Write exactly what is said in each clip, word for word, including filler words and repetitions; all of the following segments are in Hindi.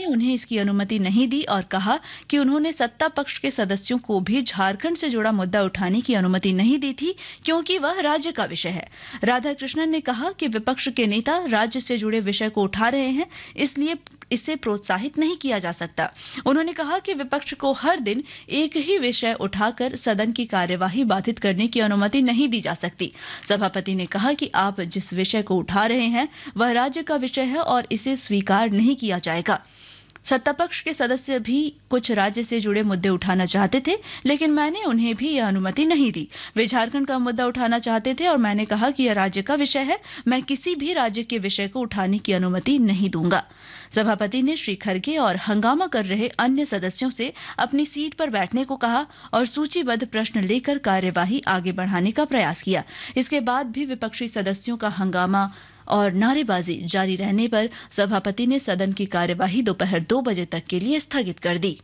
उन्हें इसकी अनुमति नहीं दी और कहा कि उन्होंने सत्ता पक्ष के सदस्यों को भी झारखंड से जुड़ा मुद्दा उठाने की अनुमति नहीं दी थी क्योंकि वह राज्य का विषय है। राधाकृष्णन ने कहा कि विपक्ष के नेता राज्य से जुड़े विषय को उठा रहे हैं, इसलिए इसे प्रोत्साहित नहीं किया जा सकता। उन्होंने कहा कि विपक्ष को हर दिन एक ही विषय उठाकर सदन की कार्यवाही बाधित करने की अनुमति नहीं दी जा सकती। सभापति ने कहा कि आप जिस विषय को उठा रहे हैं वह राज्य का विषय है और इसे स्वीकार नहीं किया जाएगा। सत्तापक्ष के सदस्य भी कुछ राज्य से जुड़े मुद्दे उठाना चाहते थे, लेकिन मैंने उन्हें भी यह अनुमति नहीं दी। वे झारखंड का मुद्दा उठाना चाहते थे और मैंने कहा कि यह राज्य का विषय है, मैं किसी भी राज्य के विषय को उठाने की अनुमति नहीं दूंगा। सभापति ने श्री खरगे और हंगामा कर रहे अन्य सदस्यों से अपनी सीट पर बैठने को कहा और सूचीबद्ध प्रश्न लेकर कार्यवाही आगे बढ़ाने का प्रयास किया। इसके बाद भी विपक्षी सदस्यों का हंगामा और नारेबाजी जारी रहने पर सभापति ने सदन की कार्यवाही दोपहर दो बजे तक के लिए स्थगित कर दी।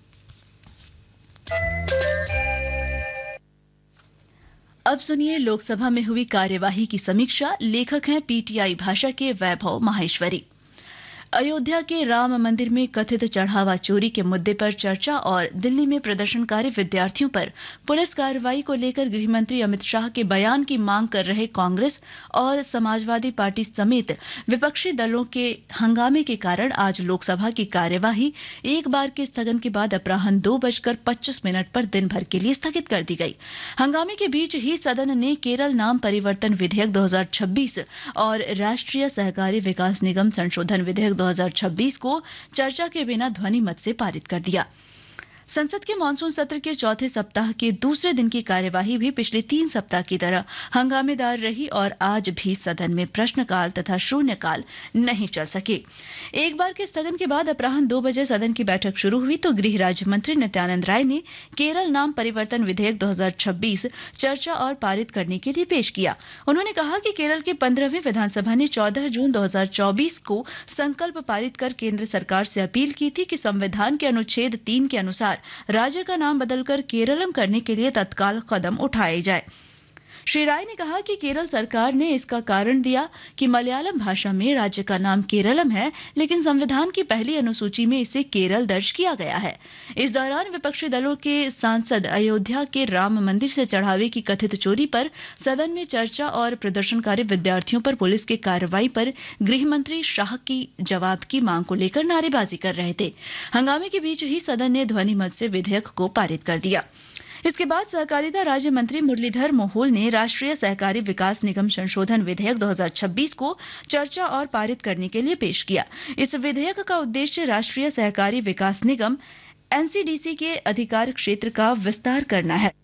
अब सुनिए लोकसभा में हुई कार्यवाही की समीक्षा। लेखक हैं पीटीआई भाषा के वैभव माहेश्वरी। अयोध्या के राम मंदिर में कथित चढ़ावा चोरी के मुद्दे पर चर्चा और दिल्ली में प्रदर्शनकारी विद्यार्थियों पर पुलिस कार्रवाई को लेकर गृहमंत्री अमित शाह के बयान की मांग कर रहे कांग्रेस और समाजवादी पार्टी समेत विपक्षी दलों के हंगामे के कारण आज लोकसभा की कार्यवाही एक बार के स्थगन के बाद अपराह्न दो बजकर पच्चीस मिनट पर दिन भर के लिए स्थगित कर दी गई। हंगामे के बीच ही सदन ने केरल नाम परिवर्तन विधेयक दो हजार छब्बीस और राष्ट्रीय सहकारी विकास निगम संशोधन विधेयक दो हजार छब्बीस को चर्चा के बिना ध्वनि मत से पारित कर दिया। संसद के मानसून सत्र के चौथे सप्ताह के दूसरे दिन की कार्यवाही भी पिछले तीन सप्ताह की तरह हंगामेदार रही और आज भी सदन में प्रश्नकाल तथा शून्यकाल नहीं चल सके। एक बार के स्थगन के बाद अपराह्न दो बजे सदन की बैठक शुरू हुई तो गृह राज्य मंत्री नित्यानंद राय ने केरल नाम परिवर्तन विधेयक दो हजार छब्बीस चर्चा और पारित करने के लिए पेश किया। उन्होंने कहा कि केरल की पंद्रहवीं विधानसभा ने चौदह जून दो हजार चौबीस को संकल्प पारित कर केंद्र सरकार से अपील की थी कि संविधान के अनुच्छेद तीन के अनुसार राज्य का नाम बदलकर केरलम करने के लिए तत्काल कदम उठाए जाए। श्री राय ने कहा कि केरल सरकार ने इसका कारण दिया कि मलयालम भाषा में राज्य का नाम केरलम है, लेकिन संविधान की पहली अनुसूची में इसे केरल दर्ज किया गया है। इस दौरान विपक्षी दलों के सांसद अयोध्या के राम मंदिर से चढ़ावे की कथित चोरी पर सदन में चर्चा और प्रदर्शनकारी विद्यार्थियों पर पुलिस की कार्रवाई पर गृह मंत्री शाह की जवाब की मांग को लेकर नारेबाजी कर रहे थे। हंगामे के बीच ही सदन ने ध्वनि मत से विधेयक को पारित कर दिया। इसके बाद सहकारिता राज्य मंत्री मुरलीधर मोहोल ने राष्ट्रीय सहकारी विकास निगम संशोधन विधेयक दो हजार छब्बीस को चर्चा और पारित करने के लिए पेश किया। इस विधेयक का उद्देश्य राष्ट्रीय सहकारी विकास निगम एनसीडीसी के अधिकार क्षेत्र का विस्तार करना है।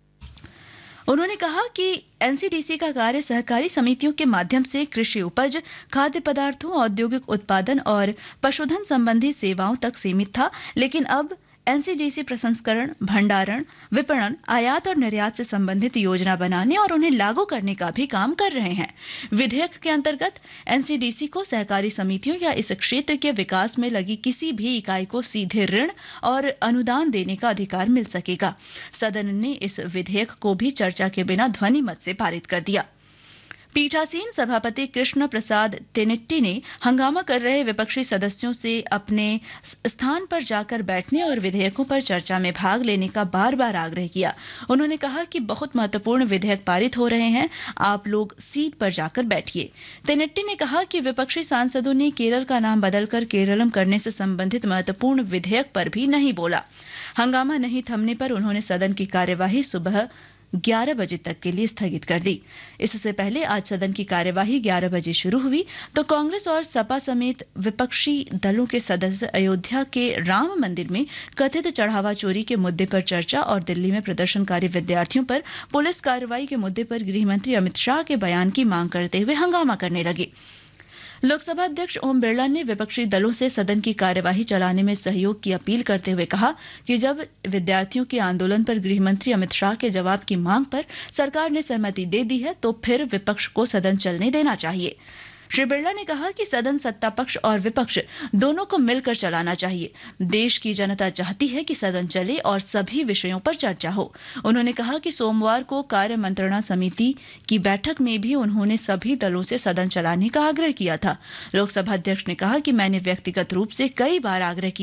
उन्होंने कहा कि एनसीडीसी का कार्य सहकारी समितियों के माध्यम से कृषि उपज, खाद्य पदार्थों, औद्योगिक उत्पादन और पशुधन संबंधी सेवाओं तक सीमित था, लेकिन अब एनसीडीसी प्रसंस्करण, भंडारण, विपणन, आयात और निर्यात से संबंधित योजना बनाने और उन्हें लागू करने का भी काम कर रहे हैं। विधेयक के अंतर्गत एनसीडीसी को सहकारी समितियों या इस क्षेत्र के विकास में लगी किसी भी इकाई को सीधे ऋण और अनुदान देने का अधिकार मिल सकेगा। सदन ने इस विधेयक को भी चर्चा के बिना ध्वनि मत से पारित कर दिया। पीठासीन सभापति कृष्ण प्रसाद तेनेट्टी ने हंगामा कर रहे विपक्षी सदस्यों से अपने स्थान पर जाकर बैठने और विधेयकों पर चर्चा में भाग लेने का बार बार आग्रह किया। उन्होंने कहा कि बहुत महत्वपूर्ण विधेयक पारित हो रहे हैं, आप लोग सीट पर जाकर बैठिए। तेनेट्टी ने कहा कि विपक्षी सांसदों ने केरल का नाम बदलकर केरलम करने से संबंधित महत्वपूर्ण विधेयक पर भी नहीं बोला। हंगामा नहीं थमने पर उन्होंने सदन की कार्यवाही सुबह ग्यारह बजे तक के लिए स्थगित कर दी। इससे पहले आज सदन की कार्यवाही ग्यारह बजे शुरू हुई तो कांग्रेस और सपा समेत विपक्षी दलों के सदस्य अयोध्या के राम मंदिर में कथित चढ़ावा चोरी के मुद्दे पर चर्चा और दिल्ली में प्रदर्शनकारी विद्यार्थियों पर पुलिस कार्रवाई के मुद्दे पर गृहमंत्री अमित शाह के बयान की मांग करते हुए हंगामा करने लगे। लोकसभा अध्यक्ष ओम बिरला ने विपक्षी दलों से सदन की कार्यवाही चलाने में सहयोग की अपील करते हुए कहा कि जब विद्यार्थियों के आंदोलन पर गृहमंत्री अमित शाह के जवाब की मांग पर सरकार ने सहमति दे दी है तो फिर विपक्ष को सदन चलने देना चाहिए। श्री बिरला ने कहा कि सदन सत्ता पक्ष और विपक्ष दोनों को मिलकर चलाना चाहिए। देश की जनता चाहती है कि सदन चले और सभी विषयों पर चर्चा हो। उन्होंने कहा कि सोमवार को कार्य मंत्रणा समिति की बैठक में भी उन्होंने सभी दलों से सदन चलाने का आग्रह किया था। लोकसभा अध्यक्ष ने कहा कि मैंने व्यक्तिगत रूप से कई बार आग्रह किया